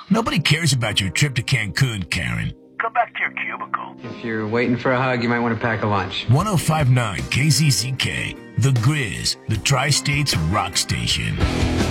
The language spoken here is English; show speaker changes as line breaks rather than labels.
Nobody cares about your trip to Cancun, Karen. Go back to your cubicle.
If you're waiting for a hug, you might want to pack a lunch.
105.9 KZZK, The Grizz, the Tri-States Rock Station.